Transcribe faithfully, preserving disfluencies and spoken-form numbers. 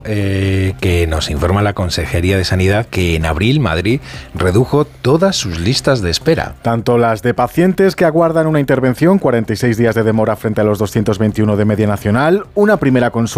Eh, que nos informa la Consejería de Sanidad que en abril Madrid redujo todas sus listas de espera. Tanto las de pacientes que aguardan una intervención, cuarenta y seis días de demora frente a los doscientos veintiuno de media nacional, una primera consulta